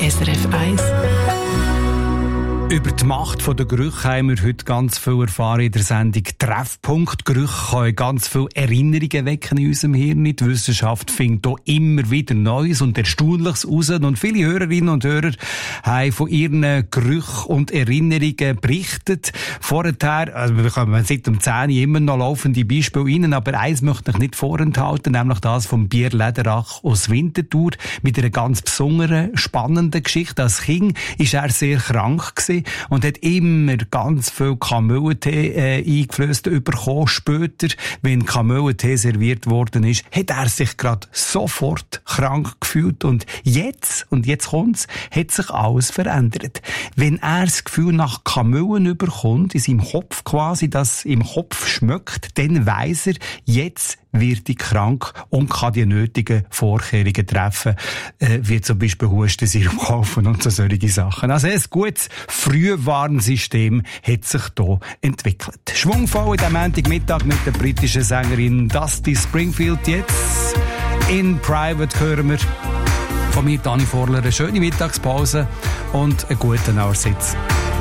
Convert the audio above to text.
SRF 1. Über die Macht der Gerüche haben wir heute ganz viel erfahren in der Sendung Treffpunkt. Gerüche können ganz viele Erinnerungen wecken in unserem Hirn. Die Wissenschaft findet hier immer wieder Neues und Erstaunliches raus. Und viele Hörerinnen und Hörer haben von ihren Gerüchen und Erinnerungen berichtet. Vorher, also wir kommen seit um 10 Uhr immer noch laufende Beispiele rein, aber eins möchte ich nicht vorenthalten, nämlich das vom Bier Lederach aus Winterthur mit einer ganz besonderen, spannenden Geschichte. Als Kind war er sehr krank gewesen und hat immer ganz viel Kamillentee eingeflößt bekommen. Später, wenn Kamillentee serviert worden ist, hat er sich gerade sofort krank gefühlt. Und jetzt kommt's, hat sich alles verändert. Wenn er das Gefühl nach Kamillen bekommt, in seinem Kopf quasi, das im Kopf schmeckt, dann weiss er, jetzt wird ich krank und kann die nötigen Vorkehrungen treffen, wie zum Beispiel Hustensirup kaufen und so solche Sachen. Also ein gutes Frühwarnsystem hat sich hier entwickelt. Schwungvoll in diesem Montagmittag mit der britischen Sängerin Dusty Springfield. Jetzt in Private hören wir von mir, Dani Vorler, eine schöne Mittagspause und einen guten Aussitz.